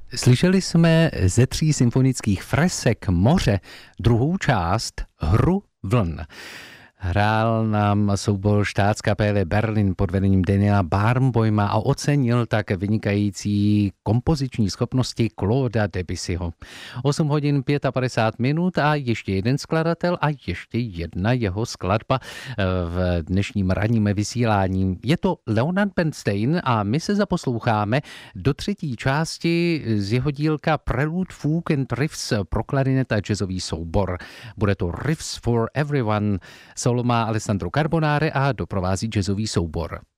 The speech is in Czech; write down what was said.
Slyšeli jsme ze 3 symfonických fresek Moře druhou část Hru vln. Hrál nám soubor Staatskapelle Berlin pod vedením Daniela Barenboima a ocenil tak vynikající kompoziční schopnosti Clauda Debussyho. 8 hodin 55 minut a ještě jeden skladatel a ještě jedna jeho skladba v dnešním ranním vysílání. Je to Leonard Bernstein a my se zaposloucháme do 3. části z jeho dílka Prelude, Fugue and Riffs pro klarinet a jazzový soubor. Bude to Riffs for Everyone. Solo má Alessandro Carbonare a doprovází jazzový soubor.